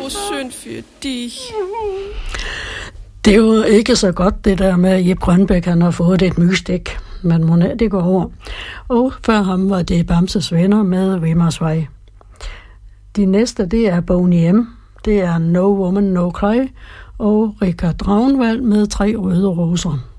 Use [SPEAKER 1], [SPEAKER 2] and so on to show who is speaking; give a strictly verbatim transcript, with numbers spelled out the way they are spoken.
[SPEAKER 1] synd for dig.
[SPEAKER 2] Det er jo ikke så godt, det der med, at Jep Grønbæk, han har fået et mystik. Men må det går over. Og før ham var det Bamses Venner med Vimmersvej. De næste, det er Boney M. Det er No Woman, No Cry. Og Richard Ragnvald med Tre Røde Roser.